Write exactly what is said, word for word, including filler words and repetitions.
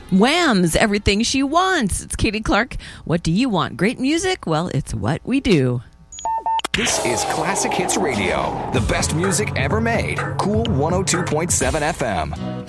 Wham's Everything She Wants. It's Katie Clark. What do you want? Great music? Well, it's what we do. This is Classic Hits Radio, the best music ever made. Cool one oh two point seven F M.